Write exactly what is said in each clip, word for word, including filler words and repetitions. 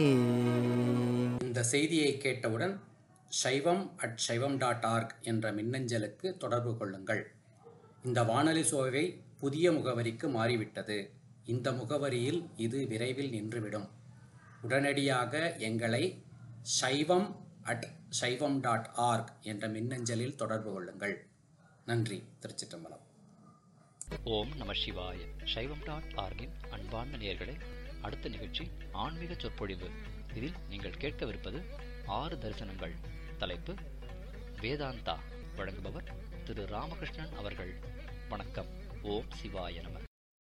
இந்த செய்தியை கேட்டவுடன் சைவம் அட் சைவம் டாட் ஆர்க் என்ற மின்னஞ்சலுக்கு தொடர்பு கொள்ளுங்கள். இந்த வானொலி சோவை புதிய முகவரிக்கு மாறிவிட்டது. இந்த முகவரியில் இது விரைவில் நின்றுவிடும். உடனடியாக எங்களை சைவம் அட் சைவம் டாட் ஆர்க் என்ற மின்னஞ்சலில் தொடர்பு கொள்ளுங்கள். நன்றி. திருச்சிற்றம்பலம். ஓம் நம சிவாய. சைவம் டாட் ஆர்கின் அன்பார்ந்த நேயர்களே, அடுத்த நிகழ்ச்சி ஆன்மீக சொற்பொழிவு. இதில் நீங்கள் கேட்கவிருப்பது ஆறு தரிசனங்கள். தலைப்பு வேதாந்தா. வழங்குபவர் திரு ராமகிருஷ்ணன் அவர்கள். வணக்கம். ஓம் சிவாய நம.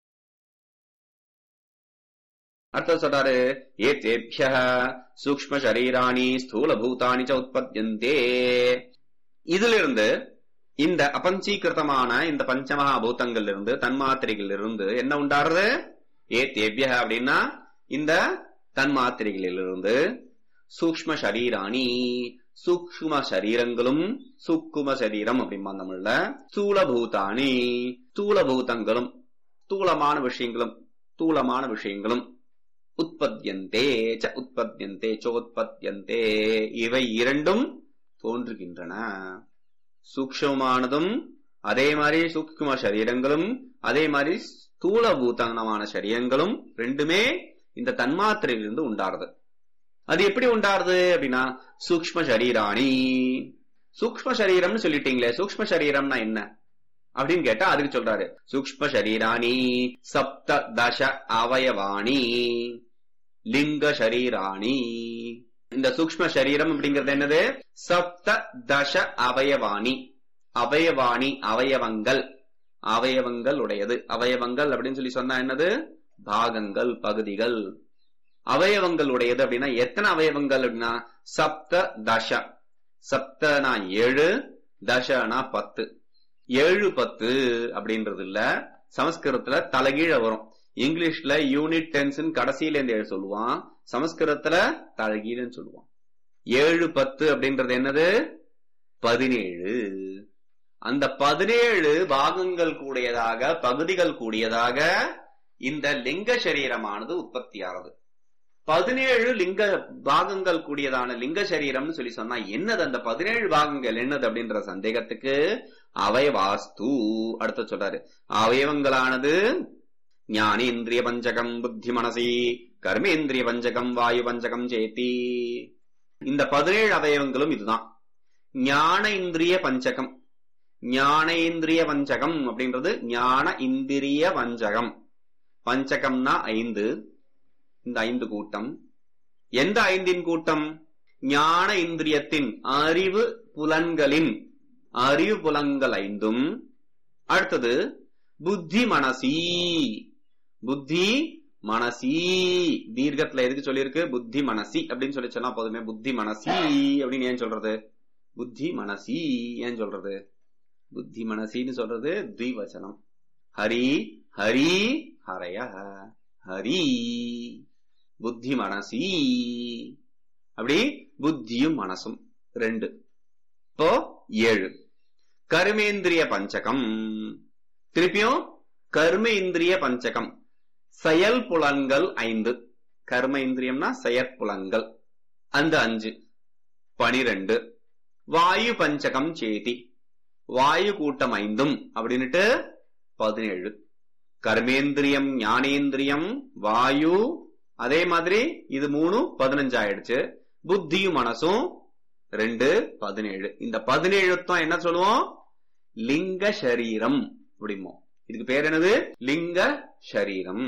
அர்த்தம் சொல்றாரு, ஏதேப்யஹ சூக்ஷ்ம சரீராணி ஸ்தூல பூதானி ச உற்பத்யந்தே. இதிலிருந்து இந்த அபஞ்சீகிருதமான இந்த பஞ்சமகா பூதங்கள் இருந்து தன்மாத்திரைகள் இருந்து என்ன உண்டாருது? ஏதேப்யஹ அப்படின்னா இந்த தன்மாத்திரைகளிலிருந்து சூக்ஷ்ம சரீராணி சூக்ஷ்ம சரீரங்களும் சூக்கும சரீரம் அப்படிமா தமிழ்ல ஸ்தூல பூதானி ஸ்தூல பூதங்களும் ஸ்தூலமான விஷயங்களும் ஸ்தூலமான விஷயங்களும் உற்பத்தியந்தே ச உற்பத்தியந்தே சோத்பத்தியந்தே இவை இரண்டும் தோன்றுகின்றன. சூக்ஷ்மமானதும் அதே மாதிரி சூக்ஷ்ம சரீரங்களும் அதே மாதிரி ஸ்தூல பூதமான சரீரங்களும் ரெண்டுமே இந்த தன்மாத்திரையிலிருந்து உண்டாருது. அது எப்படி உண்டாருது அப்படின்னா சூக்ஷ்ம சரீராணி. சூக்ஷ்ம சரீரம்னு சொல்லிட்டீங்களே, சூக்ஷ்ம சரீரம்னா என்ன அப்படின்னு கேட்டா அதுக்கு சொல்றாரு, சூக்ஷ்ம சரீராணி சப்த தச அவயவாணி லிங்க சரீராணி. இந்த சூக்ஷ்ம சரீரம் அப்படிங்கிறது என்னது? சப்த தச அவயவாணி. அவயவாணி அவயவங்கள், அவயவங்கள் உடையது. அவயவங்கள் அப்படின்னு சொல்லி சொன்னா என்னது? பாகங்கள், பகுதிகள். அவயவங்கள் உடையது அப்படின்னா எத்தனை அவயவங்கள் அப்படின்னா சப்த தச. சப்தனா ஏழு, தசனா பத்து. ஏழு பத்து அப்படின்றது இல்ல, சமஸ்கிருதத்துல தலைகீழ வரும். இங்கிலீஷ்ல யூனிட் டென்ஸ் கடைசியில இருந்து எழுத சொல்லுவான், சமஸ்கிருதத்துல தலைகீழன்னு சொல்லுவான். ஏழு பத்து அப்படின்றது என்னது? பதினேழு. அந்த பதினேழு பாகங்கள் கூடியதாக பகுதிகள் கூடியதாக இந்த லிங்க சரீரமானது உற்பத்தியானது. பதினேழு லிங்க பாகங்கள் கூடியதான லிங்க சரீரம்னு சொல்லி சொன்னா என்னது? அந்த பதினேழு பாகங்கள் என்னது அப்படின்ற சந்தேகத்துக்கு அவயவாஸ்து அடுத்த சொல்றாரு. அவயவங்களானது ஞானேந்திரிய பஞ்சகம் புத்தி மனசி கர்மேந்திரிய பஞ்சகம் வாயு பஞ்சகம் சேத்தி. இந்த பதினேழு அவயவங்களும் இதுதான். ஞான இந்திரிய பஞ்சகம். ஞானேந்திரிய பஞ்சகம் அப்படின்றது ஞான இந்திரிய பஞ்சகம். பஞ்சகம்னா ஐந்து. இந்த ஐந்து கூட்டம் எந்த ஐந்தின் கூட்டம்? ஞான இந்திரியத்தின் அறிவு புலன்களின் அறிவு புலன்கள் ஐந்தும். அடுத்தது புத்தி மனசி. புத்தி மனசி தீர்க்கத்துல எதுக்கு சொல்லிருக்கு? புத்தி மனசி அப்படின்னு சொல்லி சொன்னா போதுமே. புத்தி மனசி அப்படின்னு ஏன் சொல்றது? புத்தி மனசி ஏன் சொல்றது? புத்தி மனசின்னு சொல்றது த்விவச்சனம். ஹரி ஹரி ஹரய ஹரி புத்தி மனசி. அப்படி புத்தியும் மனசும் ரெண்டு. இப்போ ஏழு. கர்மேந்திரிய பஞ்சகம். திருப்பியும் கர்ம இந்திரிய பஞ்சகம். செயல் புலன்கள் ஐந்து. கர்ம இந்திரியம்னா செயற்புலன்கள் அந்த அஞ்சு. பனிரெண்டு. வாயு பஞ்சகம் சேதி. வாயு கூட்டம் ஐந்தும் அப்படின்னுட்டு பதினேழு. கர்மேந்திரியம் ஞானேந்திரியம் வாயு அதே மாதிரி இது மூணு பதினஞ்சு ஆயிடுச்சு. புத்தியும் மனசும் ரெண்டு பதினேழு. இந்த பதினேழுத்தான் என்ன சொல்லுவோம்? லிங்க சரீரம் அப்படிமோ. இதுக்கு பேர் என்னது? லிங்க சரீரம்.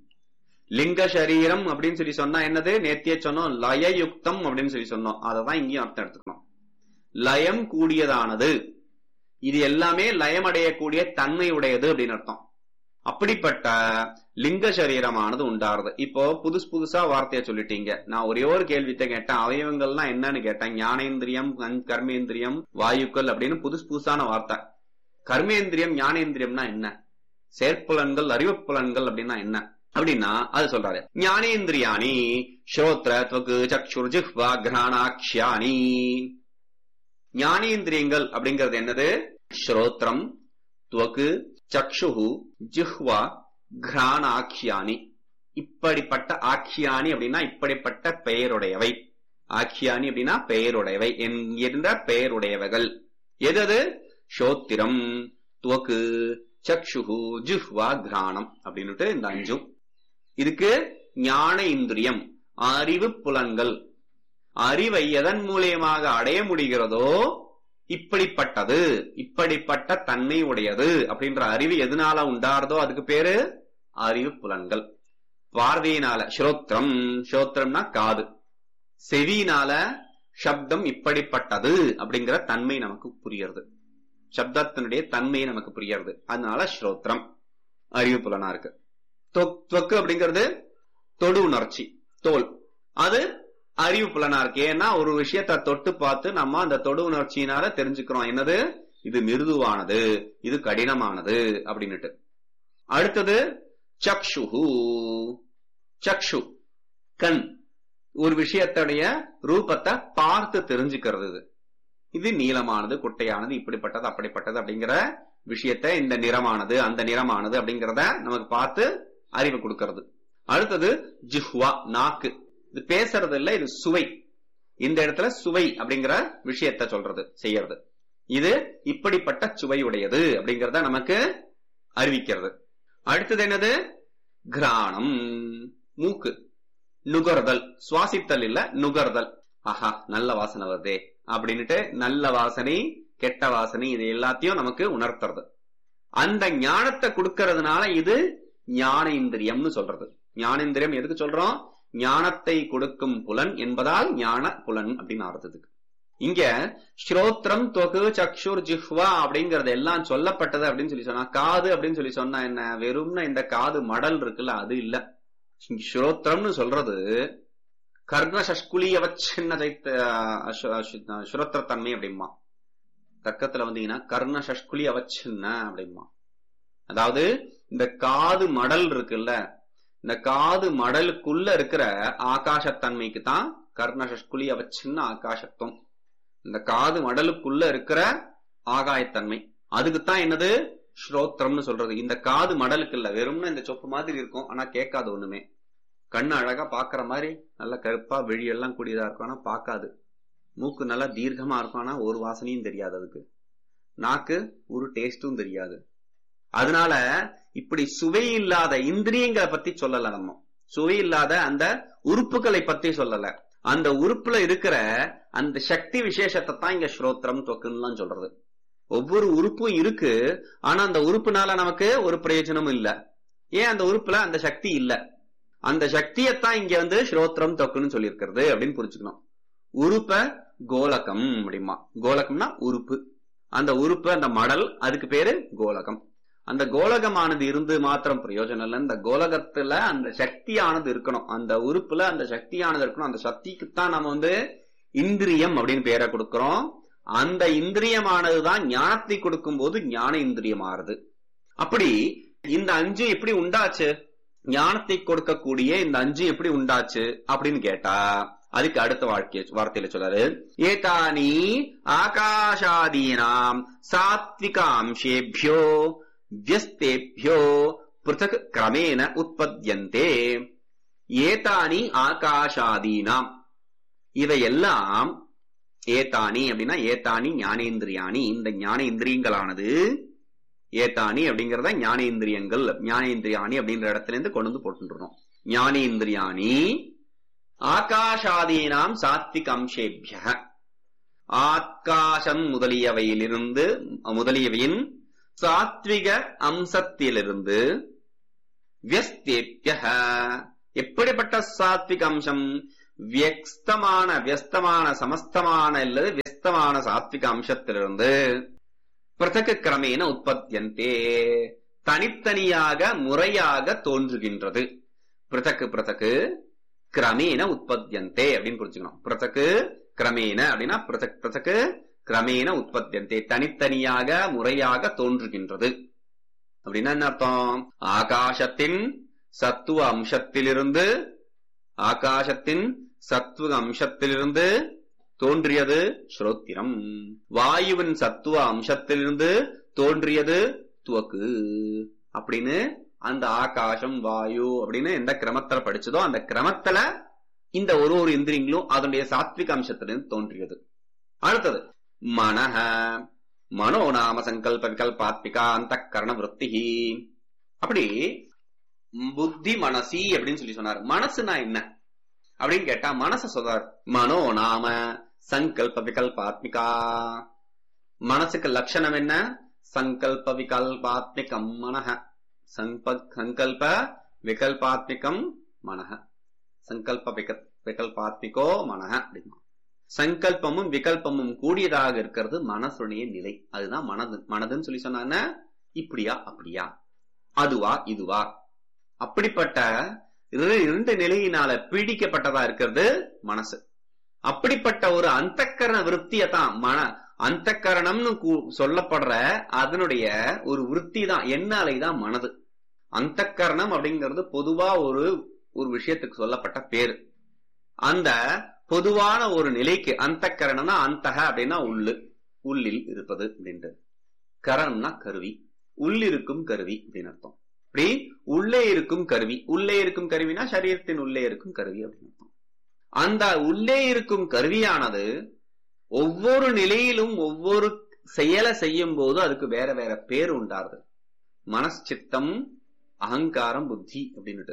லிங்க சரீரம் அப்படின்னு சொல்லி சொன்னா என்னது? நேத்திய சொன்னோம் லயயுக்தம் அப்படின்னு சொல்லி சொன்னோம். அததான் இங்கேயும் அர்த்தம் எடுத்துக்கணும். லயம் கூடியதானது. இது எல்லாமே லயமடையக்கூடிய தன்மை உடையது அப்படின்னு அர்த்தம். அப்படிப்பட்ட லிங்க சரீரமானது உண்டாருது. இப்போ புதுசு புதுசா வார்த்தைய சொல்லிட்டீங்க. நான் ஒரே ஒரு கேள்வித்த கேட்டேன், அவயவங்கள்லாம் என்னன்னு கேட்டேன். ஞானேந்திரியம் கர்மேந்திரியம் வாயுக்கள் அப்படின்னு புதுசு புதுசான வார்த்தை. கர்மேந்திரியம் ஞானேந்திரியம்னா என்ன? செயற்புலன்கள் அறிவுப்புலன்கள் அப்படின்னா என்ன அப்படின்னா அது சொல்றாரு. ஞானேந்திரியாணி ஸ்ரோத்ர த்வக் சக்ஷுர் ஜிஹ்வா கிராணாக்ஷ்யாணி. ஞானேந்திரியங்கள் அப்படிங்கிறது என்னது? ஸ்ரோத்ரம், துவக்கு, சக்ஷுஹு, ஜிஹ்வா, கிராணாக்ஷ்யானி. இப்படிப்பட்ட ஆக்கியானி அப்படின்னா இப்படிப்பட்ட பெயருடையவை. ஆக்கியானி அப்படின்னா பெயருடையவை என்கின்ற பெயருடையவைகள். எது? ஸ்ரோத்திரம், துவக்கு, சக்ஷுஹு, ஜிஹ்வா, கிராணம் அப்படின்னுட்டு இந்த அஞ்சும். இதுக்கு ஞான இந்திரியம், அறிவு புலன்கள். அறிவை எதன் மூலியமாக அடைய முடிகிறதோ இப்படிப்பட்டது, இப்படிப்பட்ட தன்மை உடையது அப்படின்ற அறிவு எதனால உண்டாறதோ அதுக்கு பேரு அறிவு புலன்கள். பார்வையினால ஸ்ரோத்திரம், ஸ்ரோத்திரம்னா காது, செவியினால சப்தம் இப்படிப்பட்டது அப்படிங்கிற தன்மை நமக்கு புரியுறது, சப்தத்தினுடைய தன்மை நமக்கு புரியுறது. அதனால ஸ்ரோத்திரம் அறிவு புலனா இருக்கு. தொக்கு அப்படிங்கிறது தொடு உணர்ச்சி, தோல், அது அறிவு புலனா இருக்கு. ஏன்னா ஒரு விஷயத்தை தொட்டு பார்த்து நம்ம அந்த தொடு உணர்ச்சியினால தெரிஞ்சுக்கிறோம் என்னது, இது மிருதுவானது, இது கடினமானது அப்படின்னுட்டு. அடுத்தது சக்ஷுஹு, சக்ஷு கண், ஒரு விஷயத்துடைய ரூபத்தை பார்த்து தெரிஞ்சுக்கிறது. இது நீளமானது, குட்டையானது, இப்படிப்பட்டது, அப்படிப்பட்டது அப்படிங்கிற விஷயத்தை, இந்த நிறமானது, அந்த நிறமானது அப்படிங்கிறத நமக்கு பார்த்து அறிவு கொடுக்கிறது. அடுத்தது ஜிஹ்வா, நாக்கு, இது பேசுறது இல்ல, இது சுவை. இந்த இடத்துல சுவை அப்படிங்கிற விஷயத்த சொல்றது, செய்யறது. இது இப்படிப்பட்ட சுவையுடையது அப்படிங்கறத நமக்கு அறிவிக்கிறது. அடுத்தது என்னது? கிராணம், மூக்கு, நுகர்தல், சுவாசித்தல் இல்ல, நுகர்தல். ஆஹா நல்ல வாசனை வருதே அப்படின்னுட்டு, நல்ல வாசனை, கெட்ட வாசனை, இது எல்லாத்தையும் நமக்கு உணர்த்துறது. அந்த ஞானத்தை கொடுக்கறதுனால இது ஞான இந்திரியம்னு சொல்றது. ஞானேந்திரியம் எதுக்கு சொல்றோம்? ஞானத்தை கொடுக்கும் புலன் என்பதால் ஞான புலன் அப்படின்னு அர்த்தத்துக்கு. இங்க ஸ்ரோத்ரம், தொகு, சக்ஷுர், ஜிஹ்வா அப்படிங்கறது எல்லாம் சொல்லப்பட்டது அப்படின்னு சொல்லி சொன்னா, காது அப்படின்னு சொல்லி சொன்னா என்ன, வெறும்னா இந்த காது மடல் இருக்குல்ல அது இல்ல. ஸ்ரோத்ரம்னு சொல்றது கர்ண சஷ்குலிய வச்சின்ன ஸ்ரோத்திரத்தன்மை அப்படிமா. தர்க்கத்துல வந்தீங்கன்னா கர்ண சஷ்குலி அவச்சின்ன அப்படிமா. அதாவது இந்த காது மடல் இருக்குல்ல, இந்த காது மடலுக்குள்ள இருக்கிற ஆகாசத்தன்மைக்கு தான் கர்ண சஷ்குலி அவச்சின்ன ஆகாசத்துவம். இந்த காது மடலுக்குள்ள இருக்கிற ஆகாயத்தன்மை, அதுக்குத்தான் என்னது ஸ்ரோத்திரம்னு சொல்றது. இந்த காது மடலுக்கு இல்ல, வெறும்னா இந்த சொப்பு மாதிரி இருக்கும், ஆனா கேட்காது ஒண்ணுமே. கண்ணு அழகா பாக்குற மாதிரி நல்ல கருப்பா வெளியெல்லாம் கூடியதா இருக்கும், ஆனா பாக்காது. மூக்கு நல்லா தீர்க்கமா இருக்கும், ஆனா ஒரு வாசனையும் தெரியாது அதுக்கு. நாக்கு ஒரு டேஸ்டும் தெரியாது. அதனால இப்படி சுவை இல்லாத இந்திரியங்களை பத்தி சொல்லல, நம்ம சுவை இல்லாத அந்த உறுப்புகளை பத்தி சொல்லல. அந்த உறுப்புல இருக்கிற அந்த சக்தி விசேஷத்தை தான் இங்க ஸ்ரோத்திரம், தொக்குன்னு சொல்றது. ஒவ்வொரு உறுப்பும் இருக்கு, ஆனா அந்த உறுப்புனால நமக்கு ஒரு பிரயோஜனமும் இல்ல. ஏன்? அந்த உறுப்புல அந்த சக்தி இல்ல. அந்த சக்தியத்தான் இங்க வந்து ஸ்ரோத்திரம், தொக்குன்னு சொல்லி இருக்கிறது அப்படின்னு புரிச்சுக்கணும். உறுப்ப கோலகம் அப்படிமா. கோலகம்னா உறுப்பு. அந்த உறுப்பு, அந்த மடல், அதுக்கு பேரு கோலகம். அந்த கோலகமானது இருந்து மாத்திரம் பிரயோஜனம் இல்லை. இந்த கோலகத்துல அந்த சக்தியானது இருக்கணும், அந்த உறுப்புல அந்த சக்தியானது இருக்கணும். அந்த சக்திக்குத்தான் நம்ம வந்து இந்திரியம் அப்படின்னு பேரை கொடுக்கிறோம். அந்த இந்திரியமானதுதான் ஞானத்தை கொடுக்கும் போது ஞான இந்திரியம் ஆறுது. அப்படி இந்த அஞ்சு எப்படி உண்டாச்சு? ஞானத்தை கொடுக்கக்கூடிய இந்த அஞ்சு எப்படி உண்டாச்சு அப்படின்னு கேட்டா, அதுக்கு அடுத்த வாழ்க்கை வார்த்தையில சொல்றாரு, ஏதானி ஆகாஷாதீனாம் சாத்விகாம்சேபியோ வியஸ்தேபியோ பிருதக் கிரமேண உற்பத்யந்தே. ஏதானி ஆகாஷாதீனாம், இவையெல்லாம் ஏதானி அப்படின்னா ஏதானி ஞானேந்திரியானி, இந்த ஞானேந்திரியங்களானது, ஏதானி அப்படிங்கறத ஞானேந்திரியங்கள், ஞானேந்திரியானி அப்படின்ற இடத்துல இருந்து கொண்டு வந்து போட்டுருணும். ஞானேந்திரியானி ஆகாஷாதீனாம் சாத்விக அம்சேபிய, ஆகாசம் முதலியவையிலிருந்து, முதலியவையின் சாத்விக அம்சத்திலிருந்து, வியஸ்தேபிய, எப்படிப்பட்ட சாத்விக அம்சம்? வியஸ்தமான, வியஸ்தமான, சமஸ்தமான அல்லது வியஸ்தமான சாத்விக அம்சத்திலிருந்து, பிருதக் கிரமேண உற்பத்தியந்தே, தனித்தனியாக முறையாக தோன்றுகின்றது. பிருதக் பிருதக் கிரமேண உற்பத்தியந்தே அப்படின்னு புரிஞ்சுக்கணும். பிருதக் கிரமேண அப்படின்னா பிருதக் பிருதக் கிரமேண உற்பத்தியந்தே, தனித்தனியாக முறையாக தோன்றுகின்றது. அப்படின்னா என்ன அர்த்தம்? ஆகாசத்தின் சத்துவ அம்சத்திலிருந்து, ஆகாசத்தின் சத்துவ அம்சத்திலிருந்து தோன்றியது ஸ்ரோத்திரம். வாயுவின் சத்துவ அம்சத்திலிருந்து தோன்றியது துவக்கு அப்படின்னு அந்த ஆகாசம் வாயு அப்படின்னு எந்த கிரமத்துல படிச்சதோ அந்த கிரமத்துல இந்த ஒரு ஒரு இந்திரியங்களும் அதனுடைய சாத்விக அம்சத்திலிருந்து தோன்றியது. அடுத்தது மனஹ, மனோ நாம சங்கல்ப விகல்பாத்மிகா அந்த கரண விருத்தி. அப்படி புத்தி மனசி அப்படின்னு சொல்லி சொன்னார். மனசுனா என்ன அப்படின்னு கேட்டா மனச சொல்றார். மனோ நாம சங்கல்ப விகல்பாத்மிகா. மனசுக்கு லட்சணம் என்ன? சங்கல்ப விகல்பாத்மிகம் மனஹ. சங்கல்ப விகல்பாத்மிகம் மனஹ. சங்கல்ப விகல்பாத்மிகோ மனஹ அப்படின்னா சங்கல்பமும் விகல்பமும் கூடியதாக இருக்கிறது மனசுடைய நிலை. அதுதான் மனது. மனதுன்னு சொல்லி சொன்னாங்க இப்படியா அப்படியா, அதுவா இதுவா, அப்படிப்பட்ட இரண்டு நிலையினால பீடிக்கப்பட்டதா இருக்கிறது மனசு. அப்படிப்பட்ட ஒரு அந்தக்கரண விருத்தியதான் மன அந்தக்கரணம்னு சொல்லப்படுற அதனுடைய ஒரு விருத்தி தான் என்னாலைதான் மனது. அந்தக்கரணம் அப்படிங்கிறது பொதுவா ஒரு ஒரு விஷயத்துக்கு சொல்லப்பட்ட பேரு. அந்த பொதுவான ஒரு நிலைக்கு அந்தக்கரணம்னா அந்தக அப்படின்னா உள்ளு, உள்ளில் இருப்பது அப்படின்ட்டு. கரணம்னா கருவி, உள்ளிருக்கும் கருவி அப்படின்னு அர்த்தம். இப்படி உள்ளே இருக்கும் கருவி, உள்ளே இருக்கும் கருவினா சரீரத்தின் உள்ளே இருக்கும் கருவி அப்படின்னு அர்த்தம். அந்த உள்ளே இருக்கும் கருவியானது ஒவ்வொரு நிலையிலும் ஒவ்வொரு செயலை செய்யும் போது அதுக்கு வேற வேற பேர் உண்டாருது. மனசித்தம் அகங்காரம் புத்தி அப்படின்னுட்டு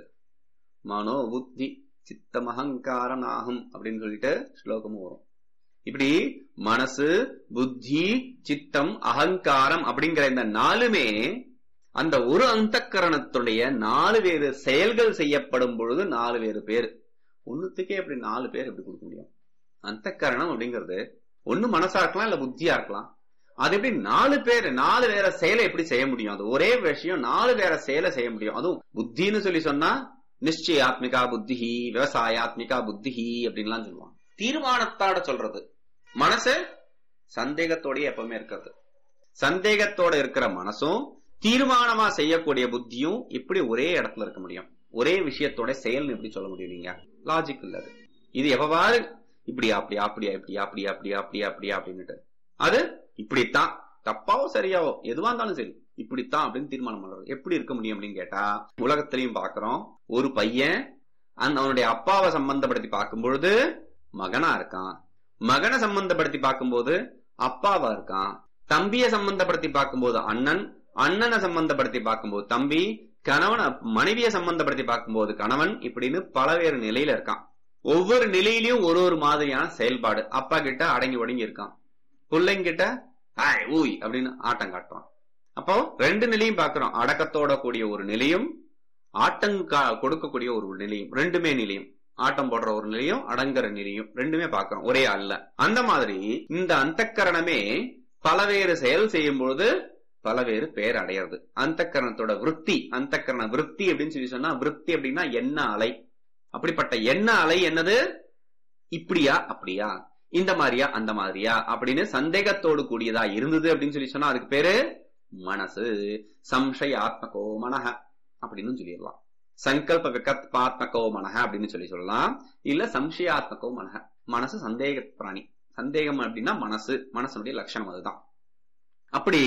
மனோ புத்தி சித்தம் அகங்காரம் ஆகும் அப்படின்னு சொல்லிட்டு ஸ்லோகமும் வரும். இப்படி மனசு புத்தி சித்தம் அகங்காரம் அப்படிங்கிற இந்த நாலுமே அந்த ஒரு அந்தக்கரணத்துடைய நாலு வேறு செயல்கள் செய்யப்படும் பொழுது நாலு வேறு பேர். ஒண்ணுத்துக்கே அப்படி நாலு பேர் எப்படி கொடுக்க முடியும்? அந்தக்கரணம் அப்படிங்கிறது ஒண்ணு மனசா இருக்கலாம் இல்ல புத்தியா இருக்கலாம். அது எப்படி நாலு பேர் நாலு வேற செயலை எப்படி செய்ய முடியும்? அது ஒரே விஷயம் நாலு வேற செயலை செய்ய முடியும். அதுவும் புத்தின்னு சொல்லி சொன்னா நிச்சயாத்மிகா புத்தி, விவசாயாத்மிகா புத்தி அப்படின்லாம் சொல்லுவாங்க. தீர்மானத்தோட சொல்றது. மனசு சந்தேகத்தோடய எப்பவுமே இருக்கிறது. சந்தேகத்தோட இருக்கிற மனசும் தீர்மானமா செய்யக்கூடிய புத்தியும் எப்படி ஒரே இடத்துல இருக்க முடியும்? ஒரே விஷயத்தோட செயல் எப்படி சொல்ல முடியும்? நீங்க லாஜிக் இல்ல. இது எவ்வாறு இப்படியா அப்படியா அப்படியா இப்படியா அப்படியா அப்படியா அப்படியா அப்படியா அப்படின்னுட்டு அது இப்படித்தான், தப்பாவோ சரியாவோ எதுவா இருந்தாலும் சரி இப்படித்தான் அப்படின்னு தீர்மானம் பண்றது எப்படி இருக்க முடியும் அப்படின்னு கேட்டா, உலகத்திலையும் பாக்குறோம். ஒரு பையன் அந்த அவனுடைய அப்பாவை சம்பந்தப்படுத்தி பார்க்கும் பொழுது மகனா இருக்கான், மகனை சம்பந்தப்படுத்தி பார்க்கும்போது அப்பாவா இருக்கான், தம்பியை சம்பந்தப்படுத்தி பார்க்கும்போது அண்ணன், அண்ணனை சம்பந்தப்படுத்தி பார்க்கும்போது தம்பி, கணவனை மனைவியை சம்பந்தப்படுத்தி பார்க்கும்போது கணவன், இப்படின்னு பலவேறு நிலையில இருக்கான். ஒவ்வொரு நிலையிலையும் ஒரு ஒரு மாதிரியான செயல்பாடு. அப்பா கிட்ட அடங்கி ஒடுங்கி இருக்கான், பிள்ளைங்கிட்ட ஆய் ஊய் அப்படின்னு ஆட்டம் காட்டுறான். அப்போ ரெண்டு நிலையும் பாக்குறோம். அடக்கத்தோட கூடிய ஒரு நிலையும் ஆட்டம் கொடுக்கக்கூடிய ஒரு நிலையும், ரெண்டுமே நிலையும். ஆட்டம் போடுற ஒரு நிலையும் அடங்குற நிலையும் ரெண்டுமே பாக்குறோம், ஒரே அல்ல. அந்த மாதிரி இந்த அந்தக்கரணமே பலவேறு செயல் செய்யும் பொழுது பலவேறு பேர் அடையிறது. அந்தக்கரணத்தோட விருத்தி, அந்தக்கரண விருத்தி அப்படின்னு சொல்லி சொன்னா, விருத்தி அப்படின்னா எண்ண அலை. அப்படிப்பட்ட எண்ண அலை என்னது? இப்படியா அப்படியா, இந்த மாதிரியா அந்த மாதிரியா அப்படின்னு சந்தேகத்தோடு கூடியதா இருந்தது அப்படின்னு சொல்லி சொன்னா அதுக்கு பேரு மனசு. சம்சயாத்மகோ மனஹ அப்படின்னு சொல்லிடலாம். சங்கல்ப விகல்பாத்மகோ மனஹ அப்படின்னு சொல்லி சொல்லலாம். இல்ல சம்சயாத்மகோ மனஹ. மனசு சந்தேக பிராணி. சந்தேகம் அப்படின்னா மனசு, மனசனுடைய லட்சணம் அதுதான். அப்படி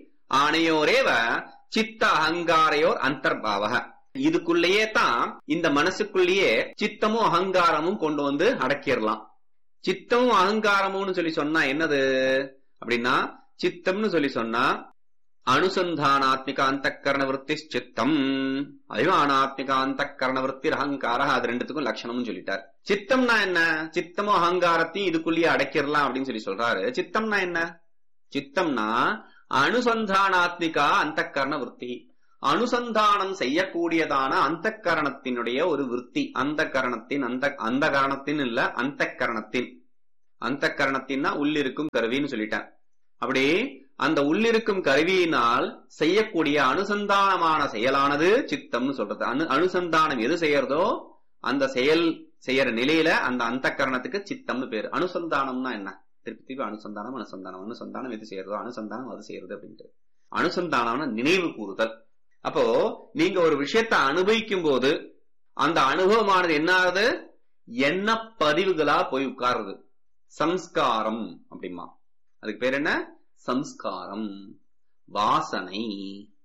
ஆணையோரேவ சித்த அகங்காரையோர் அந்தர்பாவக. இதுக்குள்ளேயே தான் இந்த மனசுக்குள்ளேயே சித்தமும் அகங்காரமும் கொண்டு வந்து அடக்கிடலாம். சித்தமும் அகங்காரமும் சொல்லி சொன்னா என்னது அப்படின்னா, சித்தம்னு சொல்லி சொன்னா அனுசந்தானாத்மிக அந்தக்கரண விருத்தி சித்தம், அபிமானாத்மிக அந்தக்கரண விருத்தி அகங்கார. அது ரெண்டுத்துக்கும் லட்சணம்னு சொல்லிட்டார். சித்தம்னா என்ன? சித்தமும் அகங்காரத்தையும் இதுக்குள்ளேயே அடக்கிடலாம் அப்படின்னு சொல்லி சொல்றாரு. சித்தம்னா என்ன? சித்தம்னா அனுசந்தானாத்மிகா அந்தக்கரண விருத்தி, அனுசந்தானம் செய்யக்கூடியதான அந்த கரணத்தினுடைய ஒரு விருத்தி. அந்த கரணத்தின் அந்த அந்த கரணத்தின் இல்ல அந்த கரணத்தின் அந்த கரணத்தின்னா உள்ளிருக்கும் கருவின்னு சொல்லிட்டேன். அப்படி அந்த உள்ளிருக்கும் கருவியினால் செய்யக்கூடிய அனுசந்தானமான செயலானது சித்தம்னு சொல்றது. அனு அனுசந்தானம் எது செய்யறதோ அந்த செயல் செய்யற நிலையில அந்த அந்த கரணத்துக்கு சித்தம்னு பேரு. அனுசந்தானம்னா என்ன? திருப்பி திருப்பி அனுசந்தானம் அனுசந்தானம் அனுசந்தானம் எது செய்யறதோ அனுசந்தானம் அது செய்யறது அப்படின்ட்டு. அனுசந்தானம்னா நினைவு கூறுதல். அப்போ நீங்க ஒரு விஷயத்தை அனுபவிக்கும் போது அந்த அனுபவமானது என்ன ஆகுது? எண்ண பதிவுகளா போய் உட்காருது. சம்ஸ்காரம் அப்படிமா. அதுக்கு பேர் என்ன? சம்ஸ்காரம், வாசனை.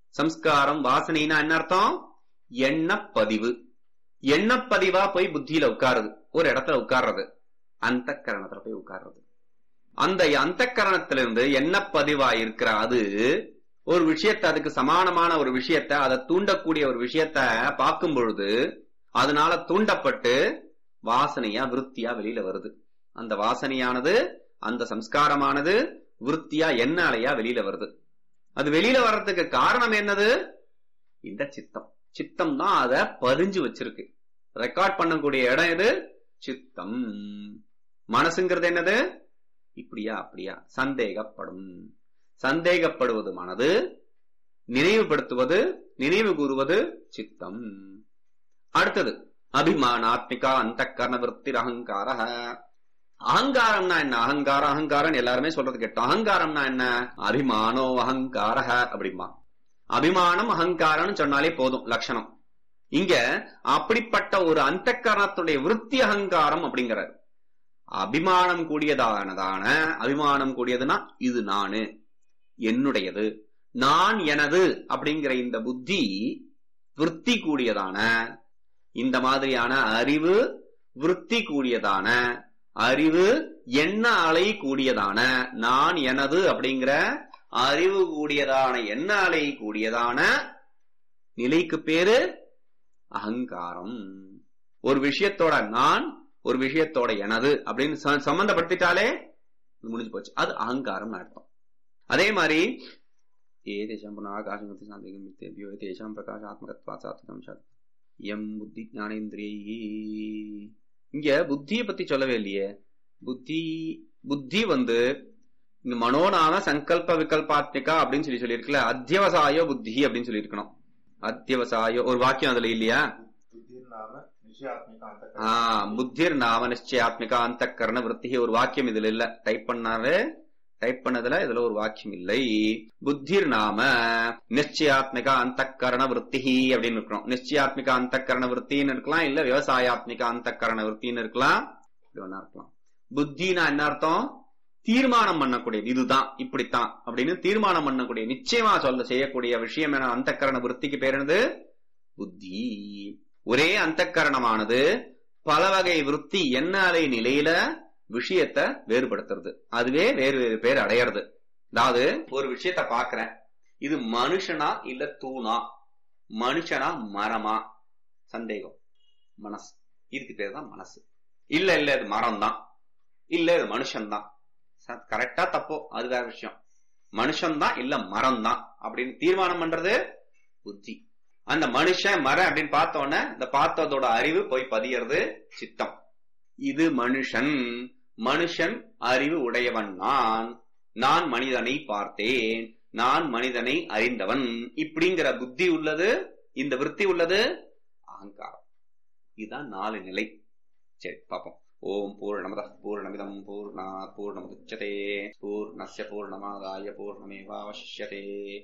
சம்ஸ்காரம் வாசனைனா என்ன அர்த்தம்? எண்ணப்பதிவு. எண்ணப்பதிவா போய் புத்தியில உட்காருது, ஒரு இடத்துல உட்கார்றது, அந்த கரணத்துல போய் உட்கார்றது. அந்த அந்த கரணத்திலிருந்து எண்ணப்பதிவா இருக்கிற அது ஒரு விஷயத்தை, அதுக்கு சமானமான ஒரு விஷயத்தை, அதை தூண்டக்கூடிய ஒரு விஷயத்த பார்க்கும் பொழுது அதனால தூண்டப்பட்டு வாசனையா விருத்தியா வெளியில வருது. அந்த வாசனையானது, அந்த சம்ஸ்காரமானது விருத்தியா எண்ணாலையா வெளியில வருது. அது வெளியில வர்றதுக்கு காரணம் என்னது? இந்த சித்தம். சித்தம் தான் அதை பதிஞ்சு வச்சிருக்கு. ரெக்கார்ட் பண்ணக்கூடிய இடம் எது? சித்தம். மனசுங்கிறது என்னது? இப்படியா அப்படியா சந்தேகப்படும். சந்தேகப்படுவது மனது, நினைவுபடுத்துவது, நினைவு கூறுவது சித்தம். அடுத்தது அபிமானாத்மிகா அந்த கரண விருத்தி அகங்கார. அகங்காரம்னா என்ன? அகங்காரம் அகங்காரம் எல்லாருமே சொல்றது கேட்டோம். அகங்காரம்னா என்ன? அபிமானோ அகங்கார அப்படிமா. அபிமானம் அகங்காரம் சொன்னாலே போதும் லட்சணம். இங்க அப்படிப்பட்ட ஒரு அந்த கரணத்துடைய விருத்தி அகங்காரம் அப்படிங்கிறார். அபிமானம் கூடியதானதான, அபிமானம் கூடியதுன்னா இது நானு, என்னுடையது, நான் எனது அப்படிங்கிற இந்த புத்தி விருத்தி கூடியதான, இந்த மாதிரியான அறிவு விருத்தி கூடியதான, அறிவு எண்ண அலை கூடியதான, நான் எனது அப்படிங்கிற அறிவு கூடியதான, எண்ண அலை கூடியதான நிலைக்கு பேரு அகங்காரம். ஒரு விஷயத்தோட நான், ஒரு விஷயத்தோட எனது அப்படின்னு சம்பந்தப்படுத்திட்டாலே முடிஞ்சு போச்சு, அது அகங்காரம் அர்த்தம். அதே மாதிரி ஏதேஷம் பிரகாசாத்மகத்வாசாத்மகம் எம் புத்தி ஞானேந்திரியை. இங்க புத்தியை பத்தி சொல்லவே இல்லையே. புத்தி புத்தி வந்து இங்க மனோநாம சங்கல்ப விகல்பாத்மிகா அப்படின்னு சொல்லி சொல்லியிருக்கல. அத்தியவசாயோ புத்தி அப்படின்னு சொல்லி இருக்கணும். அத்தியவசாயோ ஒரு வாக்கியம் அதுல இல்லையா? ஆஹ் புத்திர் நாம நிச்சயாத்மிகா அந்த கரண விருத்தி ஒரு வாக்கியம் இதுல இல்ல. டைப் பண்ணாரு, டைப் பண்ணதுல இதுல ஒரு வாக்கியம் இல்லை. புத்திர் நாம நிச்சயாத்மிகா அந்த கரண விருத்தி அப்படின்னு இருக்கணும். நிச்சயாத்மிகா அந்த கரண விருத்தின்னு இருக்கலாம், இல்ல விவசாயாத்மிகா அந்த கரண விருத்தின்னு இருக்கலாம், இப்படி ஒன்னா இருக்கலாம். புத்தினா என்ன அர்த்தம்? தீர்மானம் பண்ணக்கூடியது, இதுதான் இப்படித்தான் அப்படின்னு தீர்மானம் பண்ணக்கூடிய, நிச்சயமா சொல்ல செய்யக்கூடிய விஷயம் என அந்த கரண விருத்திக்கு பேர் என்னது? புத்தி. ஒரே அந்த கரணமானது பல வகை விருத்தி எண்ணாலை நிலையில விஷயத்தை வேறுபடுத்துறது, அதுவே வேறு வேறு பேர் அடையிறது. அதாவது ஒரு விஷயத்த பாக்குறேன், இது மனுஷனா இல்ல தூணா, மனுஷனா மரமா, சந்தேகம், மனசு, இதுக்கு பேர் தான் மனசு. இல்ல இல்ல இது மரம் தான், இல்ல இது மனுஷன் தான். கரெக்டா தப்போ அது வேற விஷயம். மனுஷன் தான் இல்ல மரம் தான் அப்படின்னு தீர்மானம் பண்றது புத்தி. அந்த மனுஷன் மரம் அப்படின்னு பார்த்தோன்னே இந்த பார்த்ததோட அறிவு போய் பதியறது சித்தம். இது மனுஷன், மனுஷன் அறிவு உடையவன் நான், நான் மனிதனை பார்த்தேன், நான் மனிதனை அறிந்தவன், இப்படிங்கிற புத்தி உள்ளது, இந்த விருத்தி உள்ளது அகங்காரம். இதுதான் நாலு நிலை. சரி பாப்போம். ஓம் பூர்ணமதః பூர்ணமிதம் பூர்ணாத் பூர்ணமுதச்யதே பூர்ணஸ்ய பூர்ணமாதாய பூர்ணமேவாவசிஷ்யதே.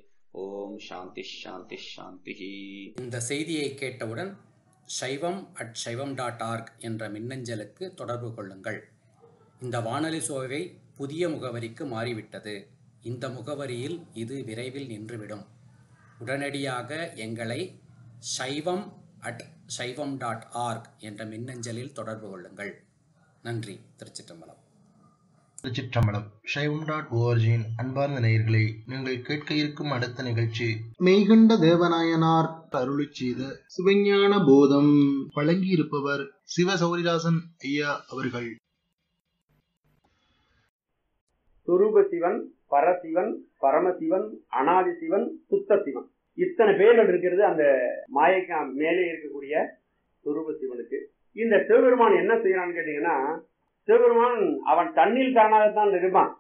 ஓம் சாந்தி சாந்தி சாந்தி. இந்த செய்தியை கேட்டவுடன் சைவம் அட் சைவம் டாட் ஆர்க் என்ற மின்னஞ்சலுக்கு தொடர்பு கொள்ளுங்கள். இந்த வானொலி சோவை புதிய முகவரிக்கு மாறிவிட்டது. இந்த முகவரியில் இது விரைவில் நின்றுவிடும். உடனடியாக எங்களை சைவம் அட் சைவம் டாட் ஆர்க் என்ற மின்னஞ்சலில் தொடர்பு கொள்ளுங்கள். நன்றி. திருச்சிற்றம்பலம். திருச்சிற்றம்பலம். சைவம் டாட் ஓஆர்ஜியின் அன்பார்ந்த நேயர்களே, நீங்கள் கேட்க இருக்கும் அடுத்த நிகழ்ச்சி மெய்கண்ட தேவநாயனார் அருளிச் செய்த சிவஞான போதம். வழங்கியிருப்பவர் சிவ சௌரிதாசன் ஐயா அவர்கள். சுரூப சிவன், பரசிவன், பரமசிவன், அனாதி சிவன், சுத்த சிவன், இத்தனை பேர்கள் இருக்கிறது அந்த மாயைக்கு மேலே இருக்கக்கூடிய சுரூப சிவனுக்கு. இந்த சிவபெருமான் என்ன செய்யறான்னு கேட்டீங்கன்னா, சிவபெருமான் அவன் தண்ணில் தானாகத்தான் இருப்பான்.